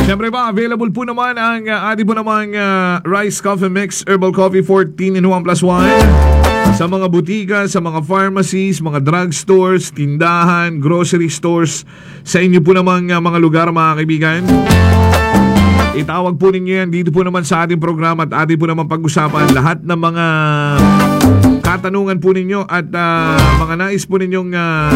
Siyempre ba, available po naman ang ating po namang Rice Coffee Mix Herbal Coffee 14 in 1 plus 1 sa mga butika, sa mga pharmacies, mga drugstores, tindahan, grocery stores, sa inyo po namang mga lugar, mga kaibigan. Itawag po ninyo yan dito po naman sa ating programa at ating po naman pag-usapan lahat ng mga katanungan po ninyo at mga nais po ninyong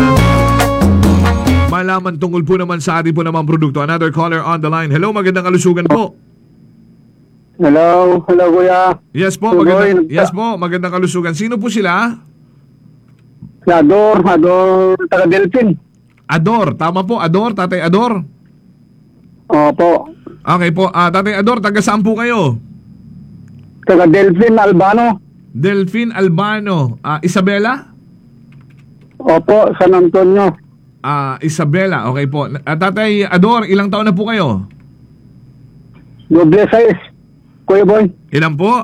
malaman tungkol po naman sa ating po naman produkto. Another caller on the line. Hello, magandang kalusugan po. Hello kuya. Yes po, magandang kalusugan. Sino po sila? Ador, taga Delphin. Ador, tama po, Ador, Tatay Ador. Opo. Okay po, Tatay Ador, taga saan po kayo? Taga Delphin, Albano. Delphin Albano. Isabela? Opo, San Antonio. Isabela, okay po. Tatay Ador, ilang taon na po kayo? Doble size, Kuya Boy. Ilan po?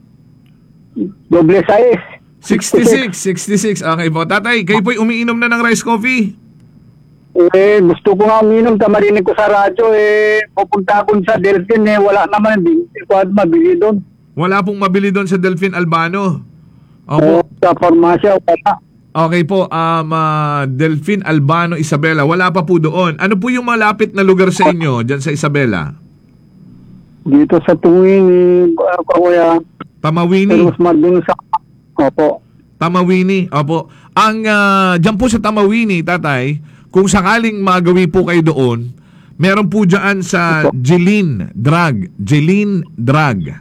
Doble size. 66. Okay po. Tatay, kayo po'y umiinom na ng rice coffee? Gusto ko nga uminom, marinig ko sa radyo, pupunta ako sa Delphin, wala naman, hindi ko mabili doon. Wala pong mabili doon sa Delphin Albano? Opo. Sa farmasya, wala. Okay po, Delphin Albano, Isabela, wala pa po doon. Ano po yung malapit na lugar sa inyo, dyan sa Isabela? Dito sa Tuwing, Kuya. Tamawini. Opo. Tamawini, opo. Ang dyan po sa Tamawini, tatay, kung sakaling magawi po kayo doon, meron po dyan sa Jilin Drug. Jilin Drug,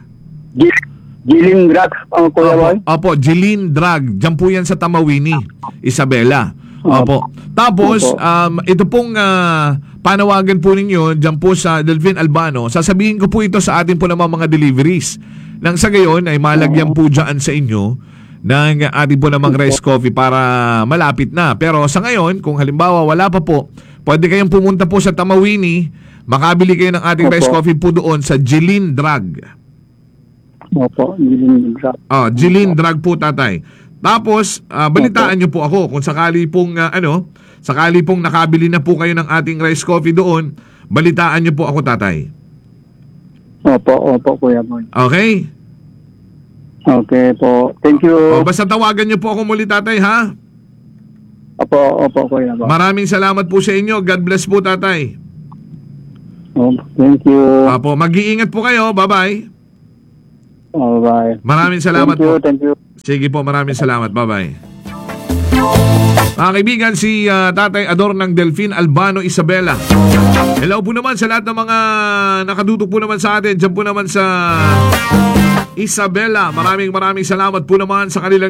Kuya Boy. Opo, Jilin Drug. Diyan po yan sa Tamawini, Isabela. Opo. Tapos, ito pong panawagan po ninyo diyan po sa Delphin Albano. Sasabihin ko po ito sa atin po naman mga deliveries. Nang sa gayon ay malagyan po dyan sa inyo ng ating po namang rice coffee para malapit na. Pero sa ngayon, kung halimbawa wala pa po, pwede kayong pumunta po sa Tamawini, makabili kayo ng ating rice coffee po doon sa Jilin Drug. Opo, Jilin Drug. Jilin Drug po, tatay. Tapos, balitaan nyo po ako kung sakali pong nakabili na po kayo ng ating rice coffee doon, balitaan nyo po ako, tatay. Opo, Kuya Boy. Okay? Okay po. Thank you. Basta tawagan nyo po ako muli, tatay, ha? Opo, Kuya Boy. Maraming salamat po sa inyo. God bless po, tatay. Thank you. Opo, mag-iingat po kayo. Bye-bye. Bye. Maraming salamat po. Thank you. Sige po, maraming salamat. Bye-bye. Mga kaibigan, si Tatay Ador ng Delphin Albano, Isabela. Hello po naman sa lahat ng mga nakadutok po naman sa atin. Diyan po naman sa Isabela. Maraming salamat po naman sa kanilang